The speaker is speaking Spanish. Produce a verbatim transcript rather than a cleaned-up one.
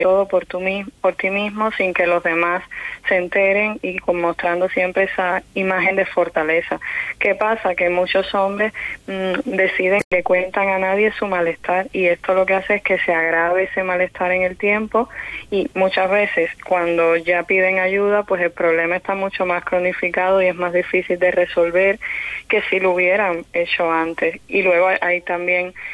todo por, tú, por ti mismo sin que los demás se enteren y con, mostrando siempre esa imagen de fortaleza. ¿Qué pasa? Que muchos hombres mmm, deciden que le cuentan a nadie su malestar y esto lo que hace es que se agrave ese malestar en el tiempo y muchas veces cuando ya piden ayuda pues el problema está mucho más cronificado y es más difícil de resolver que si lo hubieran hecho antes. Y luego hay también